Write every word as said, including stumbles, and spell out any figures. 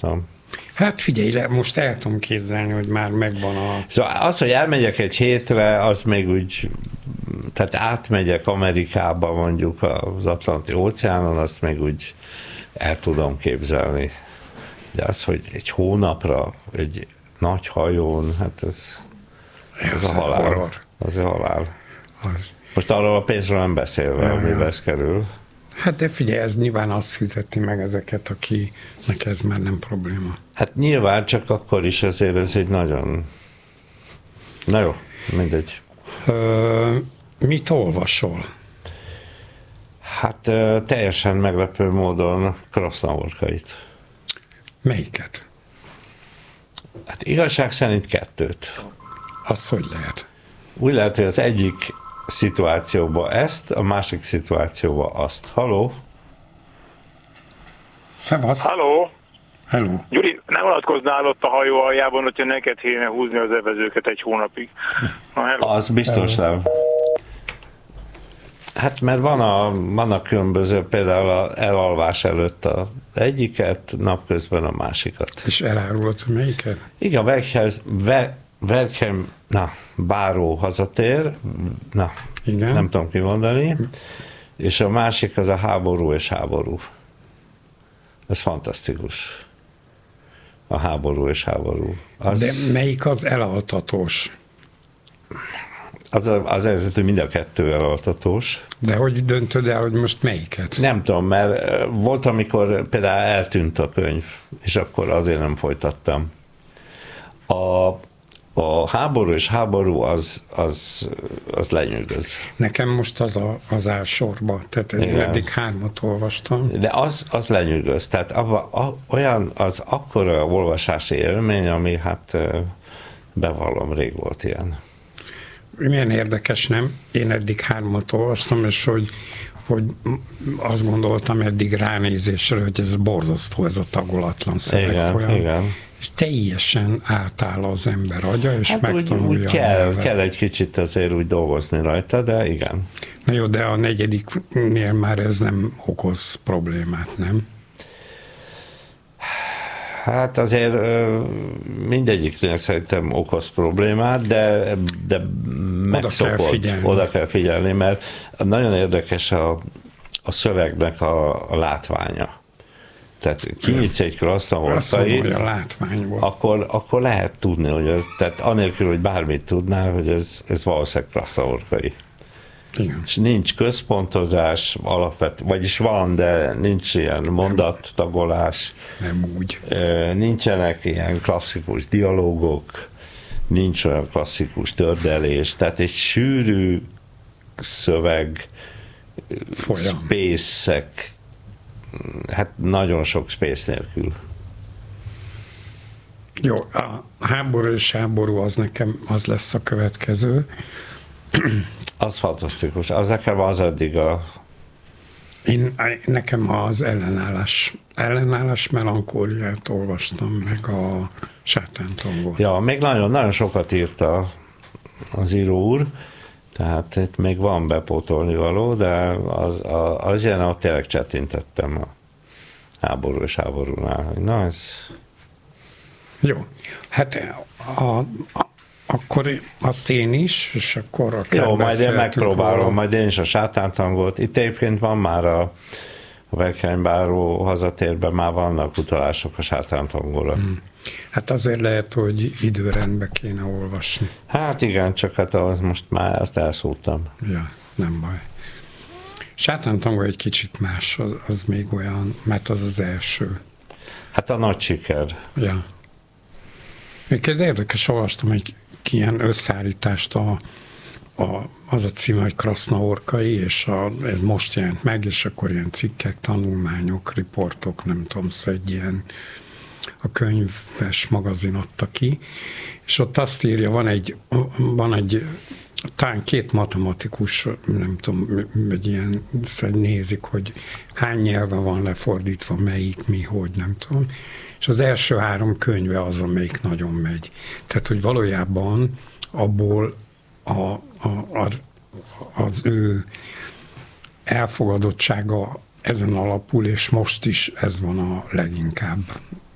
voltam. Hát figyelj le, most el tudom képzelni, hogy már megvan a... Szóval az, hogy elmegyek egy hétre, az még úgy, tehát átmegyek Amerikába mondjuk az Atlanti óceánon, azt még úgy el tudom képzelni. De az, hogy egy hónapra, egy nagy hajón, hát ez, ez, ez a halál. Horror. Az a halál. Az. Most arról a pénzről nem beszélve, ja, amiben ez kerül. Hát de figyelj, ez nyilván azt fizeti meg ezeket, akinek ez már nem probléma. Hát nyilván, csak akkor is azért ez egy nagyon... Na jó, mindegy. Ö, mit olvasol? Hát ö, teljesen meglepő módon Krasznaorkait. Melyiket? Hát igazság szerint kettőt. Az hogy lehet? Úgy lehet, hogy az egyik szituációban ezt, a másik szituációban azt. Haló? Szevasz. Halló. Hello. Gyuri, nem vonatkoznál ott a hajó aljában, hogyha neked kéne húzni az evezőket egy hónapig? Na, az biztos hello. Nem. Hát mert van a, vannak különböző, például a elalvás előtt a egyiket, napközben a másikat. És elárulod, hogy melyiket? Igen, Verkhez, Ver, Verkhem, na, báró hazatér, na, igen. Nem tudom kimondani, és a másik az a háború és háború. Ez fantasztikus. A háború és háború. Az, de melyik az elaltatós? Az az helyzet, hogy mind a kettő elaltatós. De hogy döntöd el, hogy most melyiket? Nem tudom, mert volt, amikor például eltűnt a könyv, és akkor azért nem folytattam. A, a háború és háború az, az, az lenyűgöz. Nekem most az a, az áll sorba, tehát én eddig hármat olvastam. De az, az lenyűgöz, tehát abba, a, olyan az akkora olvasási élmény, ami hát bevallom, rég volt ilyen. Milyen érdekes, nem? Én eddig hármat olvastam, és hogy, hogy azt gondoltam eddig ránézésre, hogy ez borzasztó, ez a tagolatlan szövegfolyam. Igen. És teljesen átáll az ember agya, és hát megtanulja. Úgy, úgy kell, kell egy kicsit azért úgy dolgozni rajta, de igen. Na jó, de a negyediknél már ez nem okoz problémát, nem? Hát azért mindegyiknél szerintem okoz problémát, de, de megszokott, oda kell figyelni, oda kell figyelni mert nagyon érdekes a, a szövegnek a, a látványa. Tehát kinyitsz egy Krasznaorkait, akkor, akkor lehet tudni, hogy ez, tehát anélkül, hogy bármit tudnál, hogy ez, ez valószínűleg Krasznaorkai. Igen. És nincs központozás alapvető, vagyis van, de nincs ilyen mondattagolás. Nem úgy. Nincsenek ilyen klasszikus dialógok, nincs olyan klasszikus tördelés, tehát egy sűrű szöveg, space-ek, hát nagyon sok space nélkül. Jó, a háború és háború az nekem az lesz a következő. Az fantasztikus. Az nekem az eddig a... Én, nekem az ellenállás, ellenállás melankóliát olvastam, meg a sátántangot. Ja, még nagyon, nagyon sokat írta az író úr, tehát itt még van bepótolni való, de az, az ilyen, ahol tényleg csetintettem a háború és háborúnál. Na, ez... Jó, hát a, a akkor azt én is, és akkor... Jó, majd én megpróbálom, volna. Majd én is a sátántangot. Itt egyébként van már a, a Verkhelybáró hazatérben, már vannak utalások a sátántangóra. Hmm. Hát azért lehet, hogy időrendbe kéne olvasni. Hát igen, csak hát az most már azt elszúrtam. Ja, nem baj. Sátántangó egy kicsit más, az, az még olyan, mert az az első. Hát a nagy siker. Ja. Még ez érdekes, olvastam egy ilyen összeállítást, a, a, az a címe, hogy Krasznaorkai, és a, ez most jelent meg, és akkor ilyen cikkek, tanulmányok, riportok, nem tudom, szóval egy ilyen a könyves magazin adta ki, és ott azt írja, van egy, van egy talán két matematikus, nem tudom, egy ilyen, szóval nézik, hogy hány nyelve van lefordítva, melyik, mi, hogy, nem tudom. És az első három könyve az, amelyik nagyon megy. Tehát, hogy valójában abból a, a, a, az ő elfogadottsága ezen alapul, és most is ez van a leginkább